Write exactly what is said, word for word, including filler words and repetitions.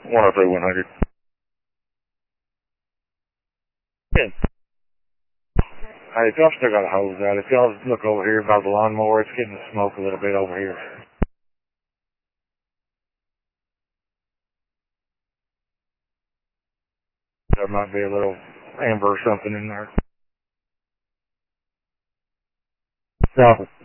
one oh three one hundred. Yeah. Hey, if y'all still got a hose out, if y'all look over here by the lawnmower, it's getting the smoke a little bit over here. There might be a little amber or something in there. So,